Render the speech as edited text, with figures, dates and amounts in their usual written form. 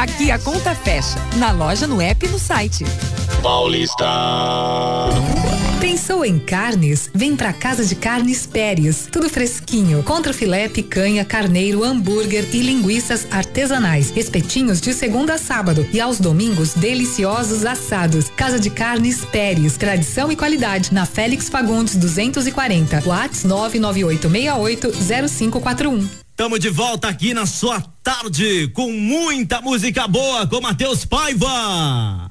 Aqui a conta fecha. Na loja, no app e no site. Paulista. Pensou em carnes? Vem pra Casa de Carnes Pérez. Tudo fresquinho. Contrafilé, picanha, carneiro, hambúrguer e linguiças artesanais. Espetinhos de segunda a sábado. E aos domingos, deliciosos assados. Casa de Carnes Pérez. Tradição e qualidade. Na Félix Fagundes 240. Whats 998680541. Tamo de volta aqui na sua tarde com muita música boa com Matheus Paiva.